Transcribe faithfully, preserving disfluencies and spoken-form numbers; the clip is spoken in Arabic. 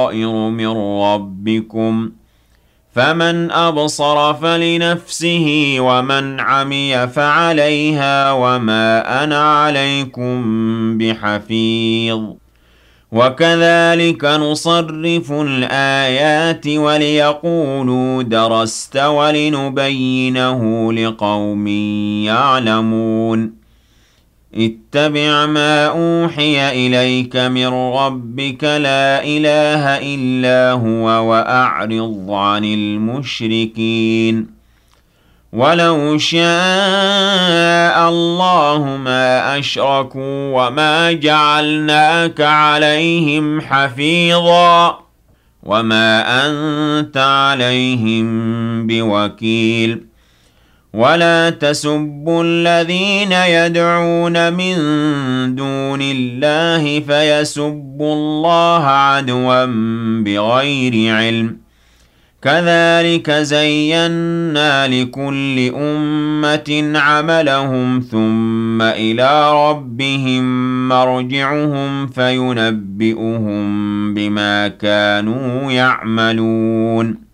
بصائر من ربكم فمن أبصر فلنفسه ومن عمي فعليها وما أنا عليكم بحفيظ وكذلك نصرف الآيات وليقولوا درست ولنبينه لقوم يعلمون اتبع ما أوحي إليك من ربك لا إله إلا هو وأعرض عن المشركين ولو شاء الله ما أشركوا وما جعلناك عليهم حفيظا وما أنت عليهم بوكيل ولا تسبوا الذين يدعون من دون الله فيسبوا الله عدوا بغير علم كذلك زينا لكل أمة عملهم ثم إلى ربهم مرجعهم فينبئهم بما كانوا يعملون